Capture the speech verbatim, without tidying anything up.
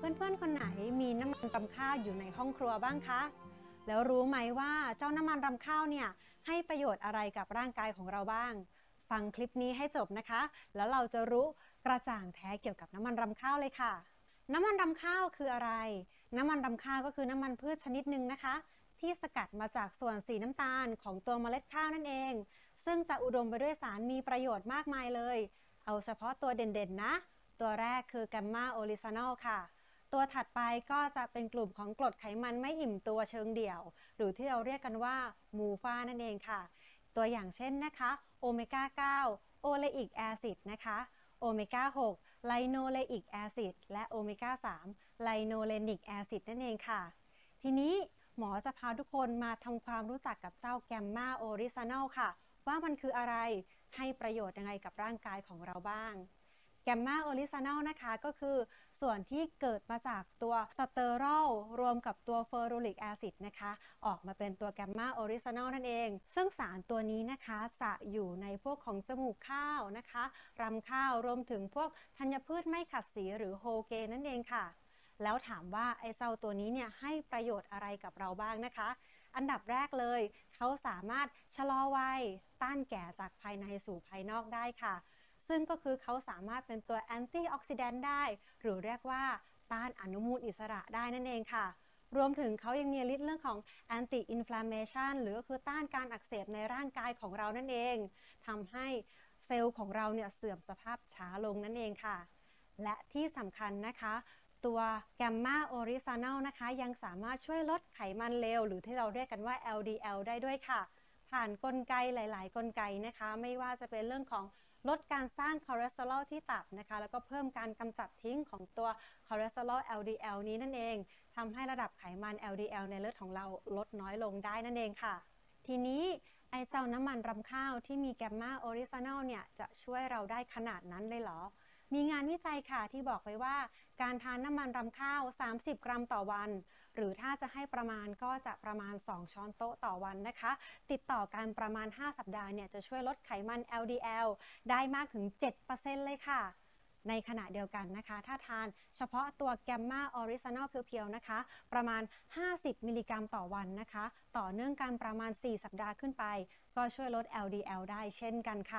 เพื่อนๆคนไหนมีน้ำมันรำข้าวอยู่ในห้องครัวบ้างคะแล้วรู้ไหมว่าเจ้าน้ำมันรำข้าวเนี่ยให้ประโยชน์อะไรกับร่างกายของเราบ้างฟังคลิปนี้ให้จบนะคะแล้วเราจะรู้กระจ่างแท้เกี่ยวกับน้ำมันรำข้าวเลยค่ะน้ำมันรำข้าวคืออะไรน้ำมันรำข้าวก็คือน้ำมันพืชชนิดหนึ่งนะคะที่สกัดมาจากส่วนสีน้ำตาลของตัวเมล็ดข้าวนั่นเองซึ่งจะอุดมไปด้วยสารมีประโยชน์มากมายเลยเอาเฉพาะตัวเด่นๆนะตัวแรกคือแกมมาโอลิซานอลค่ะตัวถัดไปก็จะเป็นกลุ่มของกรดไขมันไม่อิ่มตัวเชิงเดี่ยวหรือที่เราเรียกกันว่ามูฟานั่นเองค่ะตัวอย่างเช่นนะคะโอเมก้า เก้า โอเลอิกแอซิดนะคะโอเมก้า หก ไลโนเลอิกแอซิดและโอเมก้า สาม ไลโนเลนิกแอซิดนั่นเองค่ะทีนี้หมอจะพาทุกคนมาทำความรู้จักกับเจ้าแกมมาโอริซานอลค่ะว่ามันคืออะไรให้ประโยชน์ยังไงกับร่างกายของเราบ้างแกมมาโอริซานอลนะคะก็คือส่วนที่เกิดมาจากตัวสเตอรอลรวมกับตัวเฟอรูริกแอซิดนะคะออกมาเป็นตัวแกมมาโอริซานอลนั่นเองซึ่งสารตัวนี้นะคะจะอยู่ในพวกของจมูกข้าวนะคะรำข้าวรวมถึงพวกธัญพืชไม่ขัดสีหรือโฮเกนั่นเองค่ะแล้วถามว่าไอ้เจ้าตัวนี้เนี่ยให้ประโยชน์อะไรกับเราบ้างนะคะอันดับแรกเลยเขาสามารถชะลอวัยต้านแก่จากภายในสู่ภายนอกได้ค่ะซึ่งก็คือเขาสามารถเป็นตัวแอนตี้ออกซิแดนต์ได้หรือเรียกว่าต้านอนุมูลอิสระได้นั่นเองค่ะรวมถึงเขายังมีฤทธิ์เรื่องของ anti inflammation หรือก็คือต้านการอักเสบในร่างกายของเรานั่นเองทำให้เซลล์ของเราเนี่ยเสื่อมสภาพช้าลงนั่นเองค่ะและที่สำคัญนะคะตัวแกมมาโอริซานอลนะคะยังสามารถช่วยลดไขมันเลวหรือที่เราเรียกกันว่า แอล ดี แอล ได้ด้วยค่ะผ่านกลไกหลายๆกลไกนะคะไม่ว่าจะเป็นเรื่องของลดการสร้างคอเลสเตอรอลที่ตับนะคะแล้วก็เพิ่มการกำจัดทิ้งของตัวคอเลสเตอรอล แอล ดี แอล นี้นั่นเองทำให้ระดับไขมัน แอล ดี แอล ในเลือดของเราลดน้อยลงได้นั่นเองค่ะทีนี้ไอเจ้าน้ำมันรำข้าวที่มีแกมมาโอริซานอลเนี่ยจะช่วยเราได้ขนาดนั้นเลยเหรอมีงานวิจัยค่ะที่บอกไว้ว่าการทานน้ำมันรำข้าวสามสิบกรัมต่อวันหรือถ้าจะให้ประมาณก็จะประมาณสองช้อนโต๊ะต่อวันนะคะติดต่อกันประมาณห้าสัปดาห์เนี่ยจะช่วยลดไขมัน แอล ดี แอล ได้มากถึง เจ็ดเปอร์เซ็นต์ เลยค่ะในขณะเดียวกันนะคะถ้าทานเฉพาะตัวแกมมาออริซานอลเพียวๆนะคะประมาณห้าสิบมิลลิกรัมต่อวันนะคะต่อเนื่องกันประมาณสี่สัปดาห์ขึ้นไปก็ช่วยลด แอล ดี แอล ได้เช่นกันค่ะ